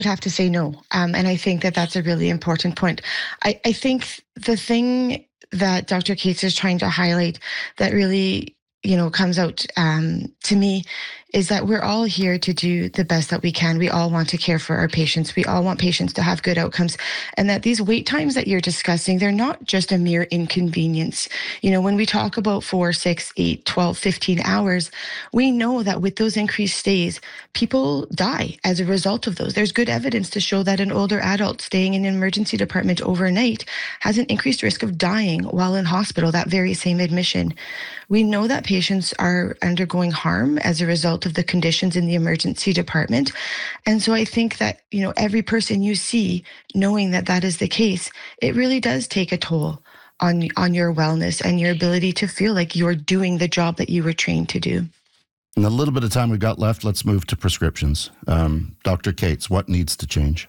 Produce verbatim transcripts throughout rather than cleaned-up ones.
would have to say no. Um, and I think that that's a really important point. I, I think the thing that Doctor Cates is trying to highlight that really, you know, comes out um, to me is that we're all here to do the best that we can. We all want to care for our patients. We all want patients to have good outcomes. And that these wait times that you're discussing, they're not just a mere inconvenience. You know, when we talk about four, six, eight, twelve, fifteen hours, we know that with those increased stays, people die as a result of those. There's good evidence to show that an older adult staying in an emergency department overnight has an increased risk of dying while in hospital, that very same admission. We know that patients are undergoing harm as a result of the conditions in the emergency department. And so I think that, you know, every person you see, knowing that that is the case, it really does take a toll on, on your wellness and your ability to feel like you're doing the job that you were trained to do. In the little bit of time we've got left, let's move to prescriptions. Um, Doctor Cates, what needs to change?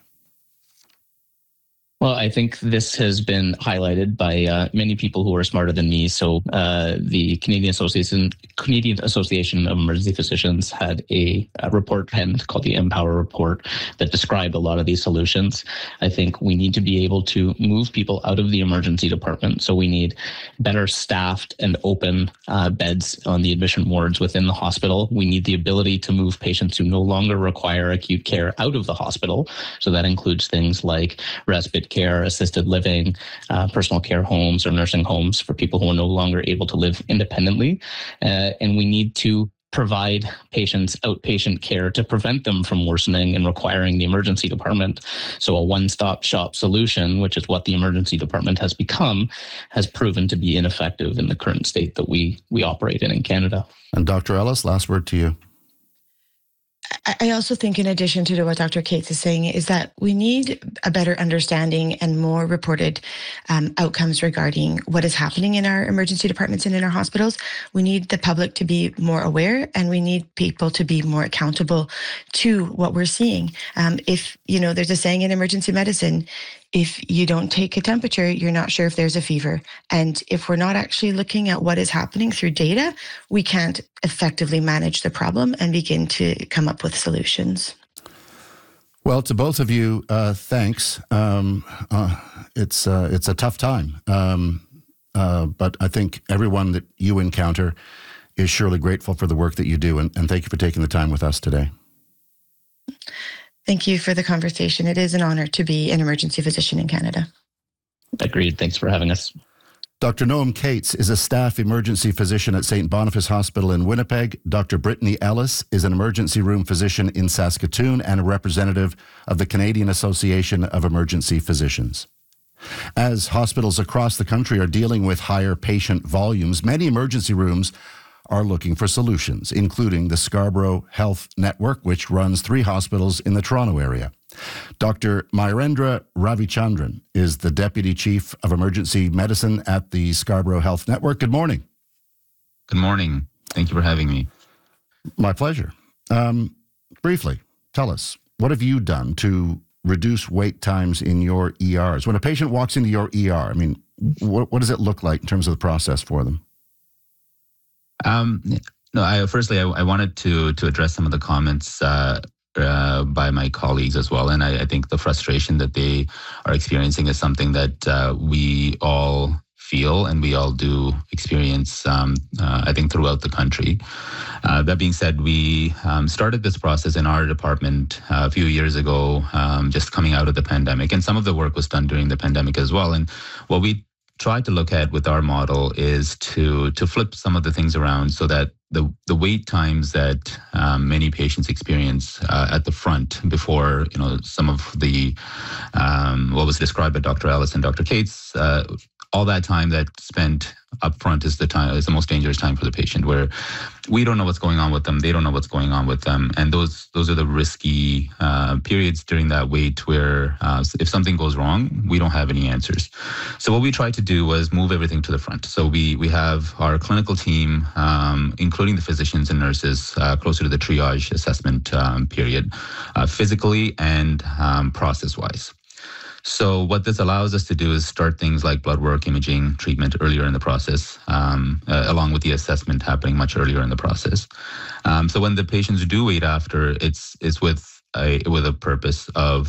Well, I think this has been highlighted by uh, many people who are smarter than me. So uh, the Canadian Association Canadian Association of Emergency Physicians had a, a report penned called the Empower Report that described a lot of these solutions. I think we need to be able to move people out of the emergency department. So we need better staffed and open uh, beds on the admission wards within the hospital. We need the ability to move patients who no longer require acute care out of the hospital. So that includes things like respite care, assisted living, uh, personal care homes or nursing homes for people who are no longer able to live independently. Uh, and we need to provide patients outpatient care to prevent them from worsening and requiring the emergency department. So a one-stop shop solution, which is what the emergency department has become, has proven to be ineffective in the current state that we, we operate in in Canada. And Doctor Ellis, last word to you. I also think, in addition to what Doctor Cates is saying, is that we need a better understanding and more reported um, outcomes regarding what is happening in our emergency departments and in our hospitals. We need the public to be more aware, and we need people to be more accountable to what we're seeing. Um, if, you know, there's a saying in emergency medicine, if you don't take a temperature, you're not sure if there's a fever. And if we're not actually looking at what is happening through data, we can't effectively manage the problem and begin to come up with solutions. Well, to both of you, uh, thanks. Um, uh, it's uh, it's a tough time, um, uh, but I think everyone that you encounter is surely grateful for the work that you do, and, and thank you for taking the time with us today. Thank you for the conversation. It is an honor to be an emergency physician in Canada. Agreed. Thanks for having us. Doctor Noam Cates is a staff emergency physician at Saint Boniface Hospital in Winnipeg. Doctor Brittany Ellis is an emergency room physician in Saskatoon and a representative of the Canadian Association of Emergency Physicians. As hospitals across the country are dealing with higher patient volumes, many emergency rooms are looking for solutions, including the Scarborough Health Network, which runs three hospitals in the Toronto area. Doctor Myrendra Ravichandran is the Deputy Chief of Emergency Medicine at the Scarborough Health Network. Good morning. Good morning. Thank you for having me. My pleasure. Um, briefly, tell us, what have you done to reduce wait times in your E Rs? When a patient walks into your E R, I mean, what, what does it look like in terms of the process for them? Um, no, I, firstly, I, I wanted to to address some of the comments uh, uh, by my colleagues as well. And I, I think the frustration that they are experiencing is something that uh, we all feel and we all do experience, um, uh, I think, throughout the country. Uh, that being said, we um, started this process in our department uh, a few years ago, um, just coming out of the pandemic. And some of the work was done during the pandemic as well. And what we try to look at with our model is to to flip some of the things around so that the the wait times that um, many patients experience uh, at the front before, you know, some of the um, what was described by Doctor Ellis and Doctor Cates, uh, all that time that spent up front is the time is the most dangerous time for the patient, where we don't know what's going on with them, they don't know what's going on with them, and those those are the risky uh, periods during that wait where uh, if something goes wrong, we don't have any answers. So what we tried to do was move everything to the front. So we we have our clinical team, um, including the physicians and nurses, uh, closer to the triage assessment um, period, uh, physically and um, process-wise. So what this allows us to do is start things like blood work, imaging, treatment earlier in the process, um, uh, along with the assessment happening much earlier in the process. Um, so when the patients do wait after, it's it's with a with a purpose of